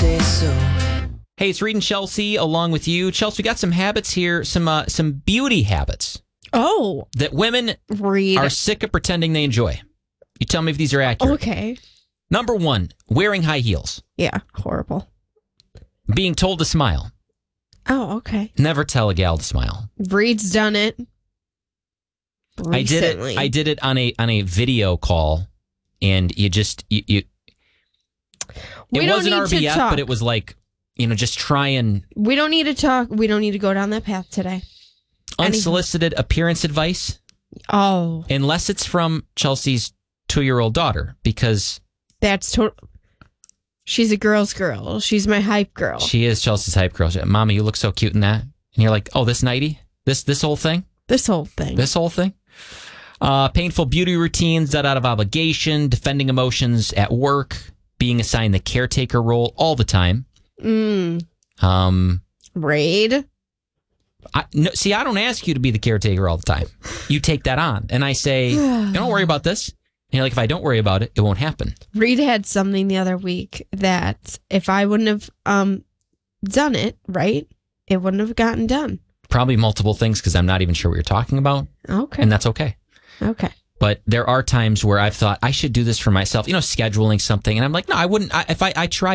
say so. Hey, it's Reed and Chelsea along with you. Chelsea, we got some habits here, some beauty habits Oh, that women Reed. are sick of pretending they enjoy. You tell me if these are accurate. Okay. Number 1, wearing high heels. Yeah, horrible. Being told to smile. Oh, okay. Never tell a gal to smile. Reed's done it. Recently. I did it on a video call, and you just We it don't wasn't need to RBF, talk. but it was like, just try and We don't need to talk. We don't need to go down that path today. unsolicited appearance advice, Oh, unless it's from Chelsea's 2-year-old daughter, because that's total. She's a girl's girl. She's my hype girl. she is Chelsea's hype girl. Mama, you look so cute in that. And you're like, oh, this nightie? This whole thing? This whole thing. This whole thing? Painful beauty routines, that out of obligation, defending emotions at work, being assigned the caretaker role all the time. Reed. I don't ask you to be the caretaker all the time. You take that on. And I say, don't worry about this. And you're like, if I don't worry about it, it won't happen. Reed had something the other week that if I wouldn't have done it, right, it wouldn't have gotten done. Probably multiple things because I'm not even sure what you're talking about. Okay. And that's okay. Okay. But there are times where I've thought I should do this for myself, scheduling something. And I'm like, no, I wouldn't. If I tried